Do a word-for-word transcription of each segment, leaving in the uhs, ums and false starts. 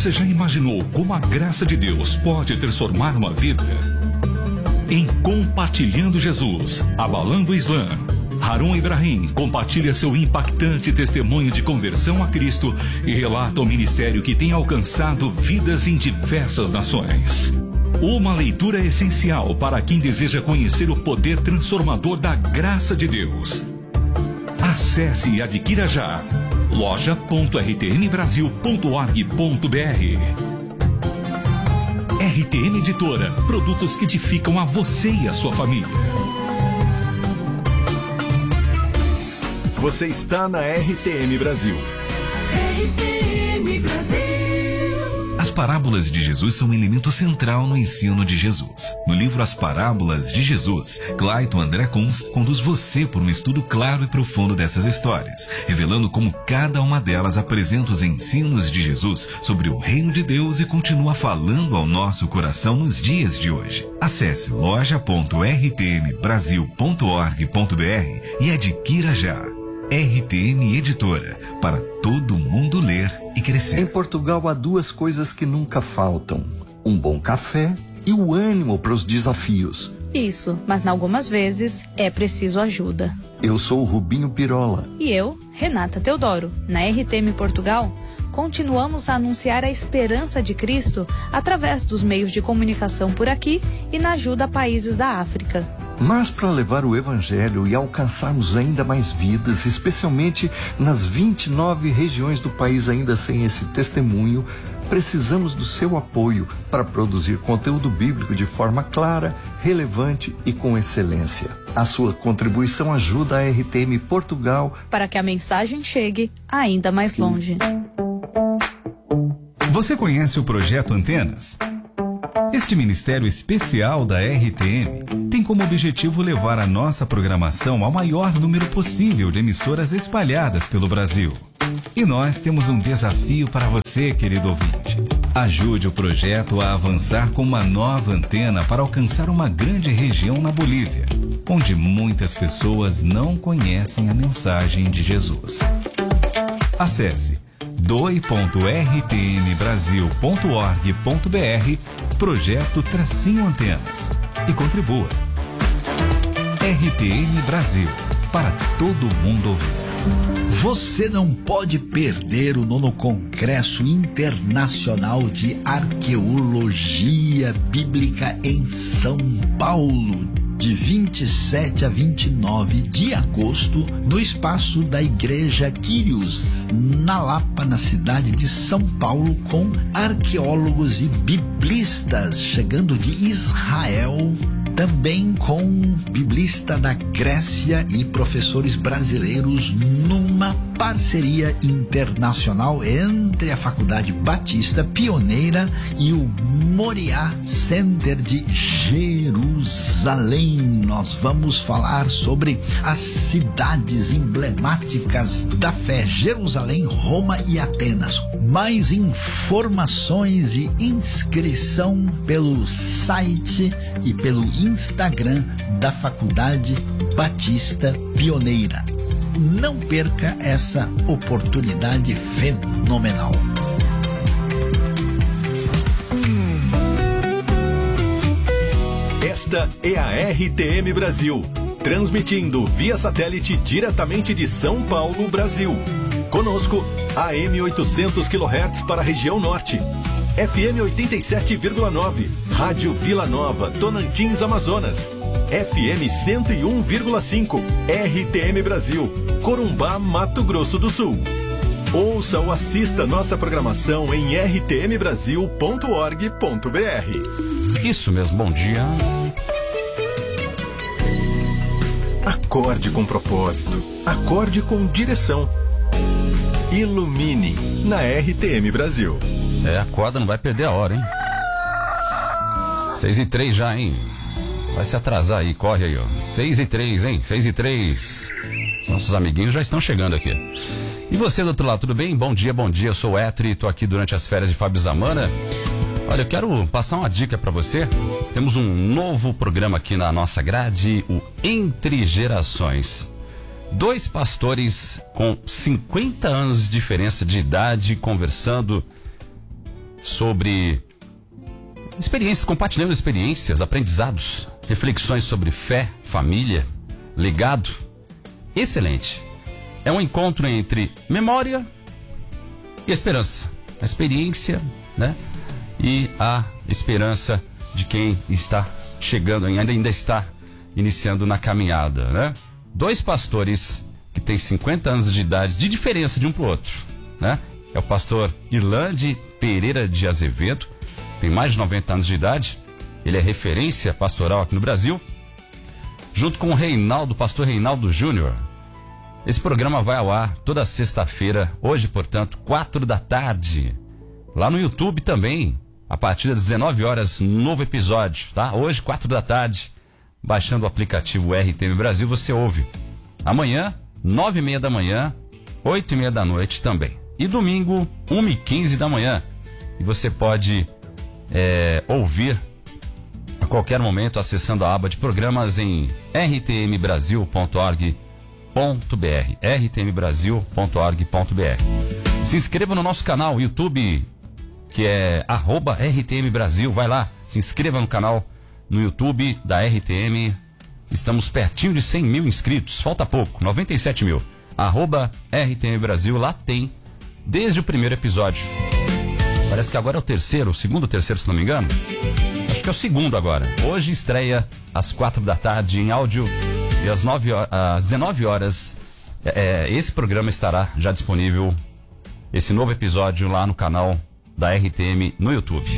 Você já imaginou como a graça de Deus pode transformar uma vida? Em Compartilhando Jesus, Abalando o Islã, Harun Ibrahim compartilha seu impactante testemunho de conversão a Cristo e relata o ministério que tem alcançado vidas em diversas nações. Uma leitura essencial para quem deseja conhecer o poder transformador da graça de Deus. Acesse e adquira já loja ponto r t m brasil ponto org ponto b r. R T M Editora, produtos que edificam a você e a sua família. Você está na R T M Brasil. R T M Brasil. As parábolas de Jesus são um elemento central no ensino de Jesus. No livro As Parábolas de Jesus, Clayton André Kunz conduz você por um estudo claro e profundo dessas histórias, revelando como cada uma delas apresenta os ensinos de Jesus sobre o reino de Deus e continua falando ao nosso coração nos dias de hoje. Acesse loja ponto r t m brasil ponto org ponto b r e adquira já. R T M Editora, para todo mundo ler e crescer. Em Portugal há duas coisas que nunca faltam: um bom café e o ânimo para os desafios. Isso, mas algumas vezes é preciso ajuda. Eu sou o Rubinho Pirola. E eu, Renata Teodoro. Na R T M Portugal, continuamos a anunciar a esperança de Cristo através dos meios de comunicação por aqui e na ajuda a países da África. Mas para levar o Evangelho e alcançarmos ainda mais vidas, especialmente nas vinte e nove regiões do país ainda sem esse testemunho, precisamos do seu apoio para produzir conteúdo bíblico de forma clara, relevante e com excelência. A sua contribuição ajuda a R T M Portugal para que a mensagem chegue ainda mais longe. Você conhece o Projeto Antenas? Este ministério especial da R T M tem como objetivo levar a nossa programação ao maior número possível de emissoras espalhadas pelo Brasil. E nós temos um desafio para você, querido ouvinte. Ajude o projeto a avançar com uma nova antena para alcançar uma grande região na Bolívia, onde muitas pessoas não conhecem a mensagem de Jesus. Acesse doe ponto r t m brasil ponto org ponto b r Projeto Tracinho Antenas e contribua. R T M Brasil, para todo mundo ouvir. Você não pode perder o nono Congresso Internacional de Arqueologia Bíblica em São Paulo, de vinte e sete a vinte e nove de agosto, no espaço da Igreja Quírios, na Lapa, na cidade de São Paulo, com arqueólogos e biblistas chegando de Israel, também com biblista da Grécia e professores brasileiros, numa parceria internacional entre a Faculdade Batista Pioneira e o Moriá Center de Jerusalém. Nós vamos falar sobre as cidades emblemáticas da fé: Jerusalém, Roma e Atenas. Mais informações e inscrição pelo site e pelo Instagram da Faculdade Batista Pioneira. Não perca essa oportunidade fenomenal. Esta é a R T M Brasil, transmitindo via satélite diretamente de São Paulo, Brasil. Conosco, A M oitocentos quilohertz para a região norte, F M oitenta e sete vírgula nove, Rádio Vila Nova, Tocantins, Amazonas, F M cento e um vírgula cinco, R T M Brasil, Corumbá, Mato Grosso do Sul. Ouça ou assista nossa programação em r t m brasil ponto org ponto b r. Isso mesmo, bom dia. Acorde com propósito, acorde com direção. Ilumine na R T M Brasil. É, acorda, não vai perder a hora, hein? Seis e três já, hein? Vai se atrasar aí, corre aí, ó. Seis e três, hein? Seis e três. Nossos amiguinhos já estão chegando aqui. E você do outro lado, tudo bem? Bom dia, bom dia. Eu sou o Etri, tô aqui durante as férias de Fábio Zamana. Olha, eu quero passar uma dica para você. Temos um novo programa aqui na nossa grade, o Entre Gerações. Dois pastores com cinquenta anos de diferença de idade conversando sobre experiências, compartilhando experiências, aprendizados, reflexões sobre fé, família, legado. Excelente. É um encontro entre memória e esperança. A experiência, né? E a esperança de quem está chegando, ainda, ainda está iniciando na caminhada, né? Dois pastores que têm cinquenta anos de idade, de diferença de um para o outro, né? É o pastor Irlande Pereira de Azevedo, tem mais de noventa anos de idade, ele é referência pastoral aqui no Brasil, junto com o Reinaldo, pastor Reinaldo Júnior. Esse programa vai ao ar toda sexta-feira, hoje, portanto, quatro da tarde, lá no YouTube também, a partir das dezenove horas, novo episódio, tá? Hoje, quatro da tarde, baixando o aplicativo R T M Brasil, você ouve. Amanhã, nove e meia da manhã, oito e meia da noite também. E domingo, uma e quinze da manhã. E você pode é, ouvir a qualquer momento acessando a aba de programas em r t m brasil ponto org ponto b r. r t m brasil ponto org ponto b r. Se inscreva no nosso canal YouTube, que é arroba R T M Brasil. Vai lá, se inscreva no canal no YouTube da R T M. Estamos pertinho de cem mil inscritos, falta pouco, noventa e sete mil. Arroba R T M Brasil, lá tem desde o primeiro episódio. Parece que agora é o terceiro, o segundo ou terceiro, se não me engano. Acho que é o segundo agora. Hoje estreia às quatro da tarde em áudio e às, nove horas, às dezenove horas é, esse programa estará já disponível, esse novo episódio lá no canal da R T M no YouTube.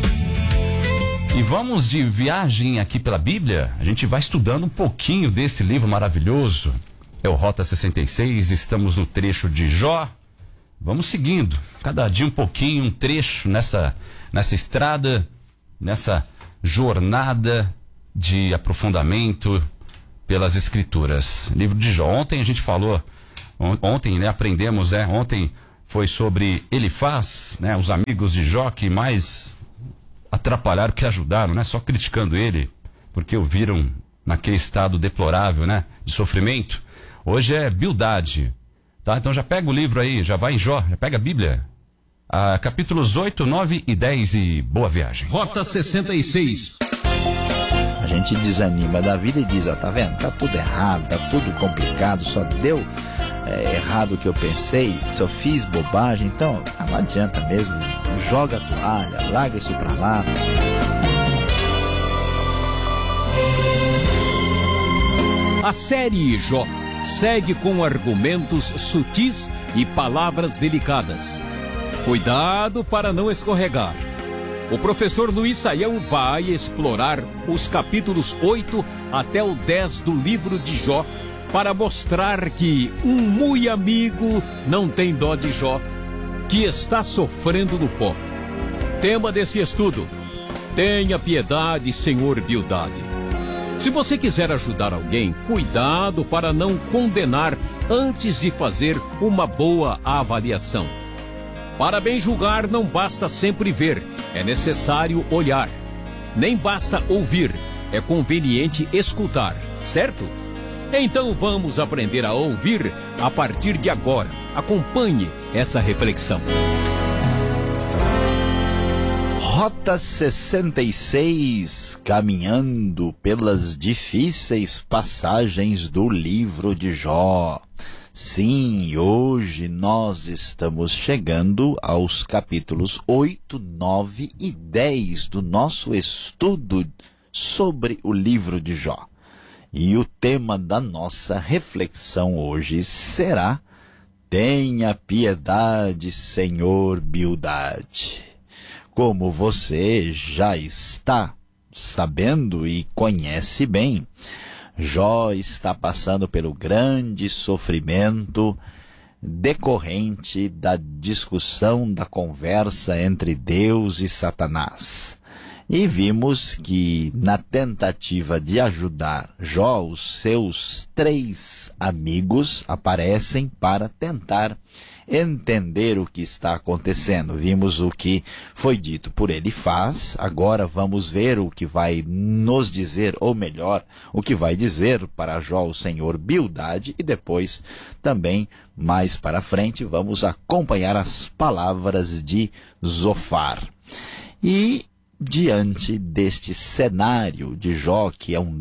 E vamos de viagem aqui pela Bíblia. A gente vai estudando um pouquinho desse livro maravilhoso. É o Rota sessenta e seis, estamos no trecho de Jó. Vamos seguindo, cada dia um pouquinho, um trecho nessa, nessa estrada, nessa jornada de aprofundamento pelas Escrituras. Livro de Jó. Ontem a gente falou, on, ontem né, aprendemos, né, ontem foi sobre Elifaz, né, os amigos de Jó que mais atrapalharam que ajudaram, né, só criticando ele, porque o viram naquele estado deplorável, né, de sofrimento. Hoje é Bildade. Tá, então já pega o livro aí, já vai em Jó, já pega a Bíblia. Ah, capítulos oito, nove e dez e boa viagem. Rota sessenta e seis. A gente desanima da vida e diz, ó, tá vendo? Tá tudo errado, tá tudo complicado, só deu é, errado o que eu pensei, só fiz bobagem, então ah, não adianta mesmo, joga a toalha, larga isso pra lá. A série Jó segue com argumentos sutis e palavras delicadas. Cuidado para não escorregar. O professor Luiz Saião vai explorar os capítulos oito até o dez do livro de Jó para mostrar que um muito amigo não tem dó de Jó, que está sofrendo no pó. Tema desse estudo: tenha piedade, Senhor Bildade. Se você quiser ajudar alguém, cuidado para não condenar antes de fazer uma boa avaliação. Para bem julgar, não basta sempre ver, é necessário olhar. Nem basta ouvir, é conveniente escutar, certo? Então vamos aprender a ouvir a partir de agora. Acompanhe essa reflexão. Rota sessenta e seis, caminhando pelas difíceis passagens do livro de Jó. Sim, hoje nós estamos chegando aos capítulos oito, nove e dez do nosso estudo sobre o livro de Jó. E o tema da nossa reflexão hoje será: tenha piedade, Senhor Bildade. Como você já está sabendo e conhece bem, Jó está passando pelo grande sofrimento decorrente da discussão, da conversa entre Deus e Satanás. E vimos que, na tentativa de ajudar Jó, os seus três amigos aparecem para tentar entender o que está acontecendo. Vimos o que foi dito por Elifaz, agora vamos ver o que vai nos dizer, ou melhor, o que vai dizer para Jó o senhor Bildade, e depois também, mais para frente, vamos acompanhar as palavras de Zofar. E diante deste cenário de Jó, que é um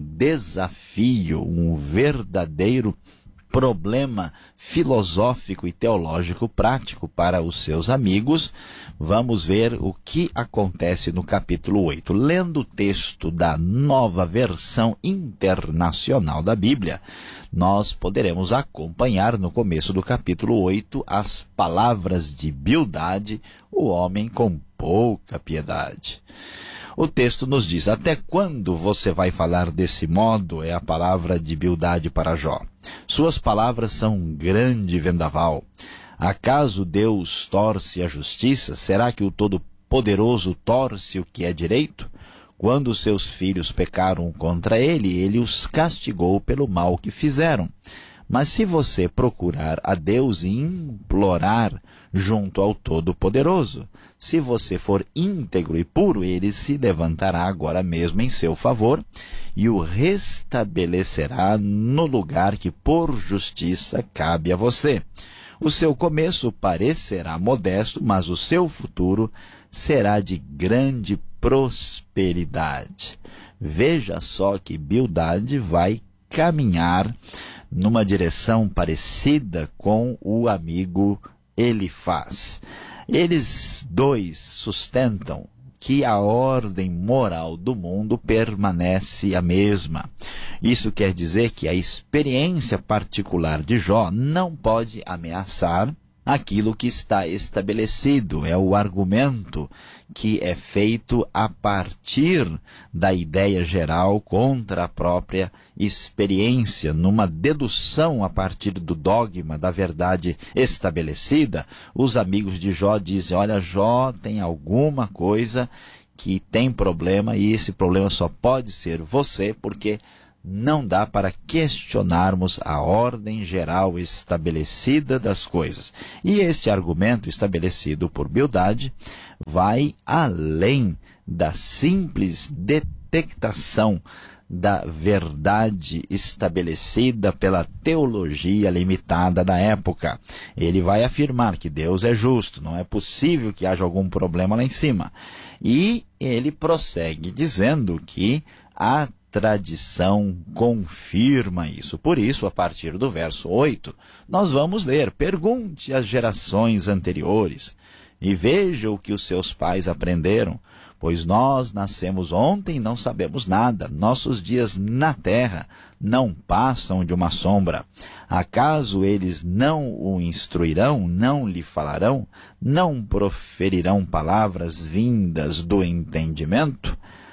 desafio, um verdadeiro problema filosófico e teológico prático para os seus amigos, vamos ver o que acontece no capítulo oito. Lendo o texto da Nova Versão Internacional da Bíblia, nós poderemos acompanhar no começo do capítulo oito as palavras de Bildade, o homem com pouca piedade. O texto nos diz: até quando você vai falar desse modo? É a palavra de Bildade para Jó. Suas palavras são um grande vendaval. Acaso Deus torce a justiça? Será que o Todo-Poderoso torce o que é direito? Quando seus filhos pecaram contra ele, ele os castigou pelo mal que fizeram. Mas se você procurar a Deus e implorar junto ao Todo-Poderoso, se você for íntegro e puro, ele se levantará agora mesmo em seu favor e o restabelecerá no lugar que por justiça cabe a você. O seu começo parecerá modesto, mas o seu futuro será de grande prosperidade. Veja só que Bildade vai caminhar numa direção parecida com o amigo Elifaz. Eles dois sustentam que a ordem moral do mundo permanece a mesma. Isso quer dizer que a experiência particular de Jó não pode ameaçar aquilo que está estabelecido. É o argumento que é feito a partir da ideia geral contra a própria experiência, numa dedução a partir do dogma da verdade estabelecida. Os amigos de Jó dizem: olha, Jó tem alguma coisa que tem problema, e esse problema só pode ser você, porque não dá para questionarmos a ordem geral estabelecida das coisas. E este argumento estabelecido por Bildade vai além da simples detectação da verdade estabelecida pela teologia limitada da época. Ele vai afirmar que Deus é justo, não é possível que haja algum problema lá em cima. E ele prossegue dizendo que a tradição confirma isso. Por isso, a partir do verso oito, nós vamos ler: pergunte às gerações anteriores e veja o que os seus pais aprenderam, pois nós nascemos ontem e não sabemos nada. Nossos dias na terra não passam de uma sombra. Acaso eles não o instruirão, não lhe falarão, não proferirão palavras vindas do entendimento?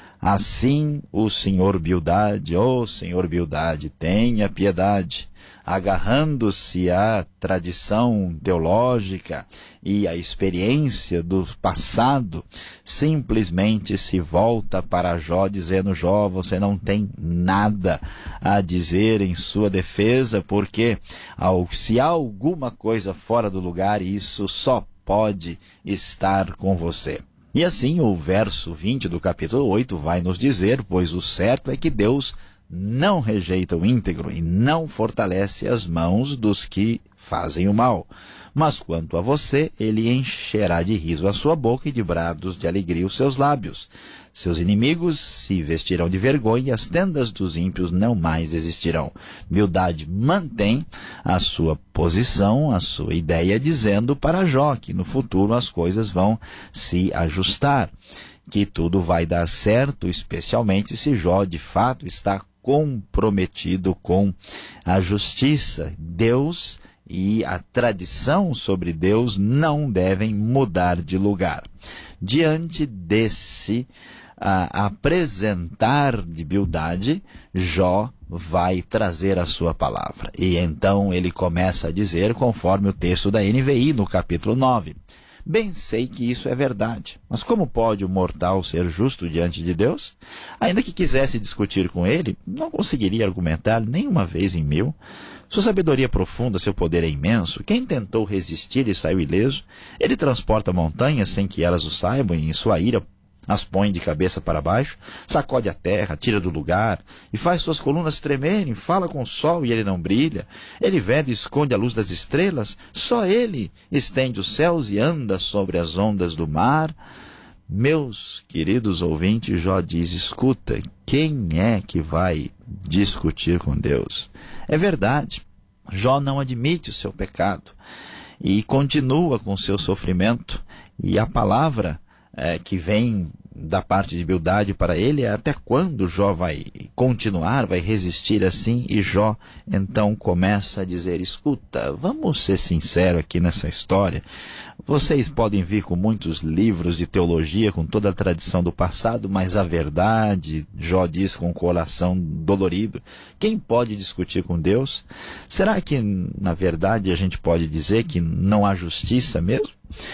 Assim o senhor Bildade, ó oh, senhor Bildade, tenha piedade, agarrando-se à tradição teológica e à experiência do passado, simplesmente se volta para Jó, dizendo: Jó, você não tem nada a dizer em sua defesa, porque se há alguma coisa fora do lugar, isso só pode estar com você. E assim o verso vinte do capítulo oito vai nos dizer: pois o certo é que Deus não rejeita o íntegro e não fortalece as mãos dos que fazem o mal. Mas quanto a você, ele encherá de riso a sua boca e de brados de alegria os seus lábios. Seus inimigos se vestirão de vergonha e as tendas dos ímpios não mais existirão. Bildade mantém a sua posição, a sua ideia, dizendo para Jó que no futuro as coisas vão se ajustar, que tudo vai dar certo, especialmente se Jó de fato está comprometido com a justiça. Deus e a tradição sobre Deus não devem mudar de lugar. Diante desse uh, apresentar de Bildade, Jó vai trazer a sua palavra. E então ele começa a dizer, conforme o texto da N V I, no capítulo nove: bem sei que isso é verdade, mas como pode o mortal ser justo diante de Deus? Ainda que quisesse discutir com ele, não conseguiria argumentar nem uma vez em mil. Sua sabedoria profunda, seu poder é imenso. Quem tentou resistir e saiu ileso? Ele transporta montanhas sem que elas o saibam, e em sua ira as põe de cabeça para baixo, sacode a terra, tira do lugar, e faz suas colunas tremerem, fala com o sol e ele não brilha. Ele veda e esconde a luz das estrelas, só ele estende os céus e anda sobre as ondas do mar. Meus queridos ouvintes, Jó diz, escuta, quem é que vai discutir com Deus? É verdade, Jó não admite o seu pecado e continua com o seu sofrimento, e a palavra é, que vem da parte de Bildade para ele é até quando Jó vai continuar, vai resistir assim, e Jó então começa a dizer, escuta, vamos ser sinceros aqui nessa história. Vocês podem vir com muitos livros de teologia, com toda a tradição do passado, mas a verdade, Jó diz com o coração dolorido, quem pode discutir com Deus? Será que, na verdade, a gente pode dizer que não há justiça mesmo?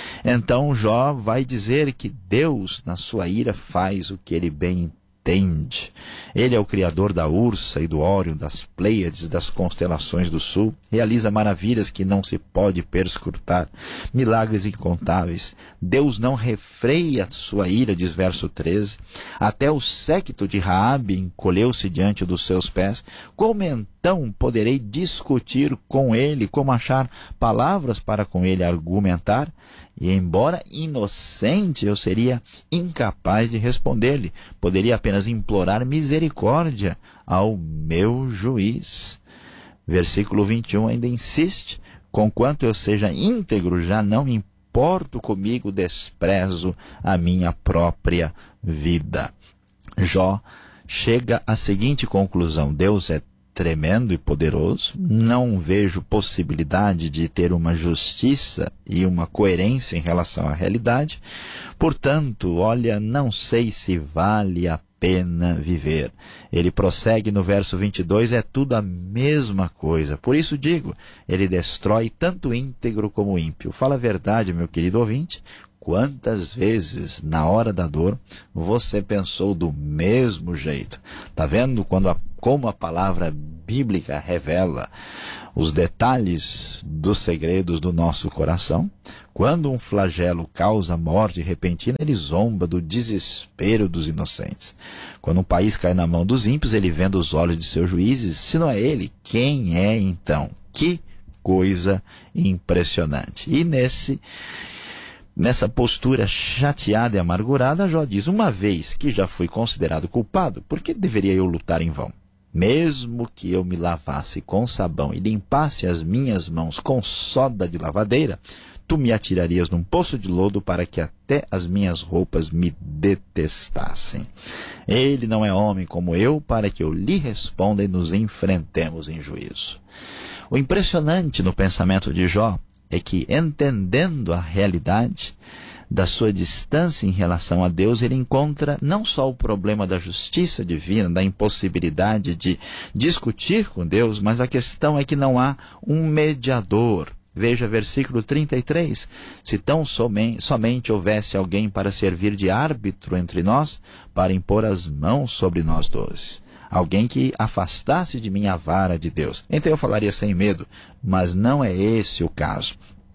Então Jó vai dizer que Deus, na sua ira, faz o que ele bem entende. Ele é o criador da Ursa e do Órion, das Pleiades, das constelações do sul, realiza maravilhas que não se pode perscrutar, milagres incontáveis. Deus não refreia sua ira, diz verso treze, até o séquito de Raabe encolheu-se diante dos seus pés. Como então poderei discutir com ele, como achar palavras para com ele argumentar? E embora inocente, eu seria incapaz de responder-lhe. Poderia apenas implorar misericórdia ao meu juiz. Versículo vinte e um ainda insiste, conquanto eu seja íntegro, já não importo comigo, desprezo a minha própria vida. Jó chega à seguinte conclusão, Deus é tremendo e poderoso, não vejo possibilidade de ter uma justiça e uma coerência em relação à realidade, portanto, olha, não sei se vale a pena viver. Ele prossegue no verso vinte e dois, é tudo a mesma coisa, por isso digo, ele destrói tanto o íntegro como o ímpio. Fala a verdade, meu querido ouvinte, quantas vezes, na hora da dor, você pensou do mesmo jeito? Tá vendo quando a, como a palavra bíblica revela os detalhes dos segredos do nosso coração? Quando um flagelo causa morte repentina, ele zomba do desespero dos inocentes. Quando um país cai na mão dos ímpios, ele venda os olhos de seus juízes. Se não é ele, quem é então? Que coisa impressionante. E nesse... Nessa postura chateada e amargurada, Jó diz, uma vez que já fui considerado culpado, por que deveria eu lutar em vão? Mesmo que eu me lavasse com sabão e limpasse as minhas mãos com soda de lavadeira, tu me atirarias num poço de lodo para que até as minhas roupas me detestassem. Ele não é homem como eu para que eu lhe responda e nos enfrentemos em juízo. O impressionante no pensamento de Jó é que, entendendo a realidade da sua distância em relação a Deus, ele encontra não só o problema da justiça divina, da impossibilidade de discutir com Deus, mas a questão é que não há um mediador. Veja versículo trinta e três, se tão somente, somente houvesse alguém para servir de árbitro entre nós, para impor as mãos sobre nós dois. Alguém que afastasse de mim a vara de Deus. Então eu falaria sem medo, mas não é esse o caso.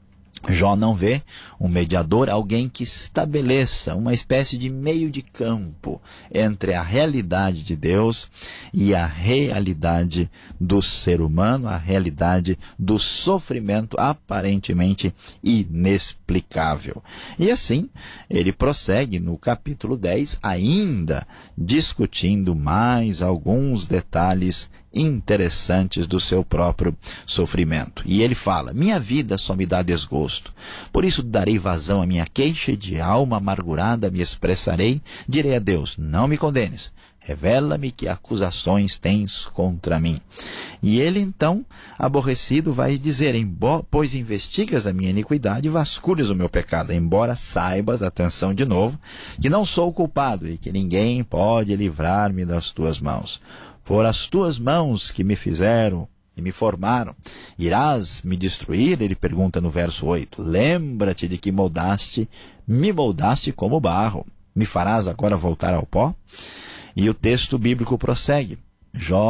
Jó não vê um mediador, alguém que estabeleça uma espécie de meio de campo entre a realidade de Deus e a realidade do ser humano, a realidade do sofrimento aparentemente inexplicável. E assim, ele prossegue no capítulo dez, ainda discutindo mais alguns detalhes interessantes do seu próprio sofrimento. E ele fala, minha vida só me dá desgosto, por isso darei vazão à minha queixa e de alma amargurada me expressarei, direi a Deus, não me condenes, revela-me que acusações tens contra mim. E ele então, aborrecido, vai dizer, pois investigas a minha iniquidade e vasculhas o meu pecado, embora saibas, atenção de novo, que não sou culpado e que ninguém pode livrar-me das tuas mãos. Foram as tuas mãos que me fizeram e me formaram. Irás me destruir? Ele pergunta no verso oito. Lembra-te de que moldaste, me moldaste como barro. Me farás agora voltar ao pó? E o texto bíblico prossegue. Jó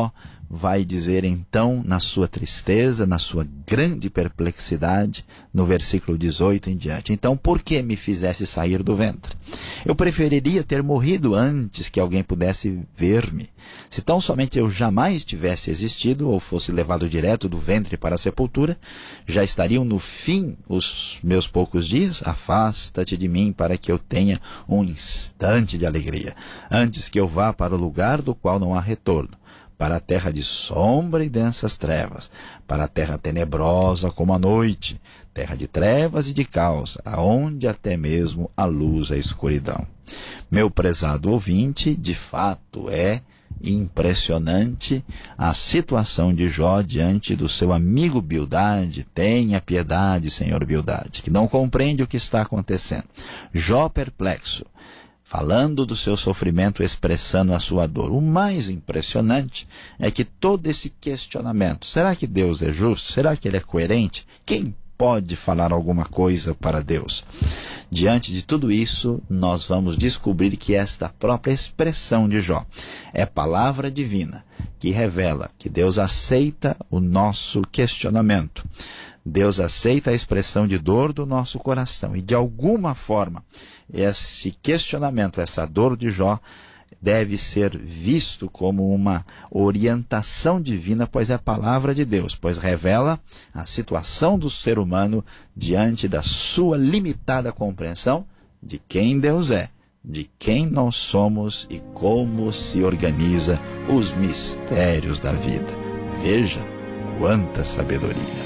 vai dizer então, na sua tristeza, na sua grande perplexidade, no versículo dezoito em diante: então, por que me fizesse sair do ventre? Eu preferiria ter morrido antes que alguém pudesse ver-me. Se tão somente eu jamais tivesse existido, ou fosse levado direto do ventre para a sepultura, já estariam no fim os meus poucos dias. Afasta-te de mim, para que eu tenha um instante de alegria, antes que eu vá para o lugar do qual não há retorno, para a terra de sombra e densas trevas, para a terra tenebrosa como a noite, terra de trevas e de caos, aonde até mesmo a luz é escuridão. Meu prezado ouvinte, de fato é impressionante a situação de Jó diante do seu amigo Bildade. Tenha piedade, Senhor Bildade, que não compreende o que está acontecendo. Jó perplexo, falando do seu sofrimento, expressando a sua dor. O mais impressionante é que todo esse questionamento, será que Deus é justo? Será que ele é coerente? Quem pode falar alguma coisa para Deus? Diante de tudo isso, nós vamos descobrir que esta própria expressão de Jó é palavra divina, que revela que Deus aceita o nosso questionamento. Deus aceita a expressão de dor do nosso coração, e de alguma forma esse questionamento, essa dor de Jó, deve ser visto como uma orientação divina, pois é a palavra de Deus, pois revela a situação do ser humano diante da sua limitada compreensão de quem Deus é, de quem nós somos e como se organiza os mistérios da vida. Veja quanta sabedoria!